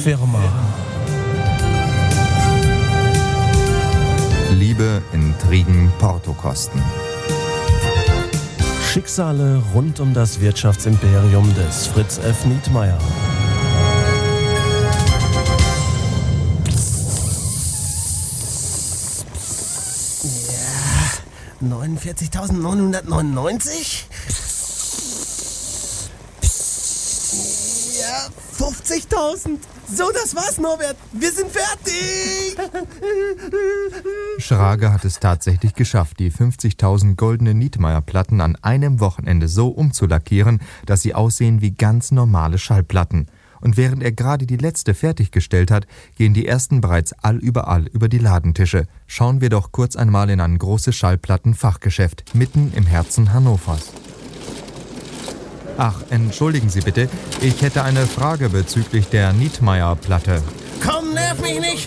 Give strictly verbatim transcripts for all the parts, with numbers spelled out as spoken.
Firma. Liebe, Intrigen, Portokosten. Schicksale rund um das Wirtschaftsimperium des Fritz F. Nietmeyer. Ja, neunundvierzigtausendneunhundertneunundneunzig? Ja, fünfzigtausend. So, das war's, Norbert. Wir sind fertig. Schrage hat es tatsächlich geschafft, die fünfzigtausend goldenen Nietmeyer-Platten an einem Wochenende so umzulackieren, dass sie aussehen wie ganz normale Schallplatten. Und während er gerade die letzte fertiggestellt hat, gehen die ersten bereits allüberall über die Ladentische. Schauen wir doch kurz einmal in ein großes Schallplattenfachgeschäft, mitten im Herzen Hannovers. Ach, entschuldigen Sie bitte, ich hätte eine Frage bezüglich der Nietmeyer-Platte. Komm, nerv mich nicht.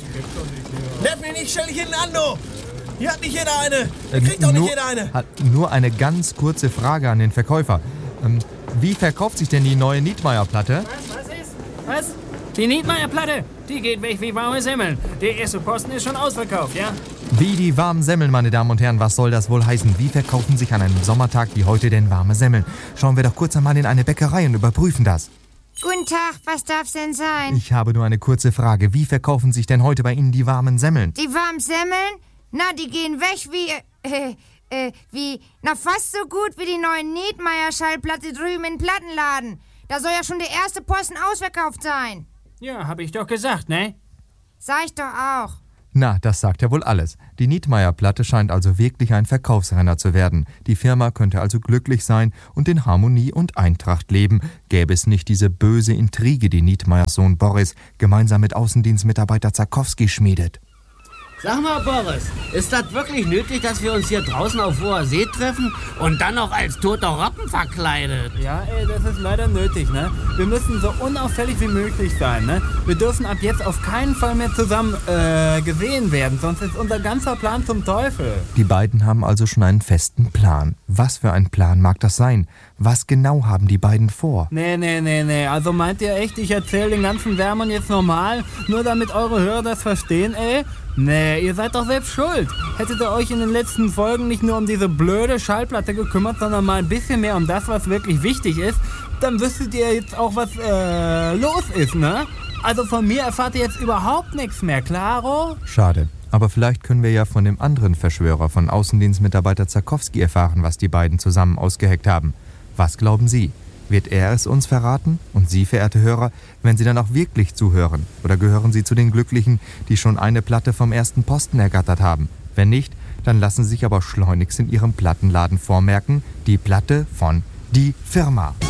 Nerv mich nicht, stell dich hinten an, du. Hier hat nicht jeder eine. Hier kriegt doch nicht nur, jeder eine. Hat nur eine ganz kurze Frage an den Verkäufer. Ähm, wie verkauft sich denn die neue Nietmeyer-Platte? Was, was ist? Was? Die Nietmeyer-Platte? Die geht weg wie warme Semmeln. Der erste Posten ist schon ausverkauft, ja? Wie die warmen Semmeln, meine Damen und Herren, was soll das wohl heißen? Wie verkaufen sich an einem Sommertag wie heute denn warme Semmeln? Schauen wir doch kurz einmal in eine Bäckerei und überprüfen das. Guten Tag, was darf's denn sein? Ich habe nur eine kurze Frage. Wie verkaufen sich denn heute bei Ihnen die warmen Semmeln? Die warmen Semmeln? Na, die gehen weg wie, äh, äh, wie, na fast so gut wie die neue Nietmeyer-Schallplatte drüben im Plattenladen. Da soll ja schon der erste Posten ausverkauft sein. Ja, hab ich doch gesagt, ne? Sag ich doch auch. Na, das sagt ja wohl alles. Die Nietmeyer-Platte scheint also wirklich ein Verkaufsrenner zu werden. Die Firma könnte also glücklich sein und in Harmonie und Eintracht leben, gäbe es nicht diese böse Intrige, die Nietmeyers Sohn Boris gemeinsam mit Außendienstmitarbeiter Zarkowski schmiedet. Sag mal, Boris, ist das wirklich nötig, dass wir uns hier draußen auf hoher See treffen und dann noch als toter Robben verkleidet? Ja, ey, das ist leider nötig, ne? Wir müssen so unauffällig wie möglich sein, ne? Wir dürfen ab jetzt auf keinen Fall mehr zusammen äh, gesehen werden, sonst ist unser ganzer Plan zum Teufel. Die beiden haben also schon einen festen Plan. Was für ein Plan mag das sein? Was genau haben die beiden vor? Nee, nee, nee, nee. Also meint ihr echt, ich erzähle den ganzen Wärmern jetzt normal, nur damit eure Hörer das verstehen, ey? Nee, ihr seid doch selbst schuld. Hättet ihr euch in den letzten Folgen nicht nur um diese blöde Schallplatte gekümmert, sondern mal ein bisschen mehr um das, was wirklich wichtig ist, dann wüsstet ihr jetzt auch, was äh, los ist, ne? Also von mir erfahrt ihr jetzt überhaupt nichts mehr, klaro? Schade. Aber vielleicht können wir ja von dem anderen Verschwörer von Außendienstmitarbeiter Zarkowski erfahren, was die beiden zusammen ausgeheckt haben. Was glauben Sie? Wird er es uns verraten? Und Sie, verehrte Hörer, wenn Sie dann auch wirklich zuhören? Oder gehören Sie zu den Glücklichen, die schon eine Platte vom ersten Posten ergattert haben? Wenn nicht, dann lassen Sie sich aber schleunigst in Ihrem Plattenladen vormerken, die Platte von Die Firma.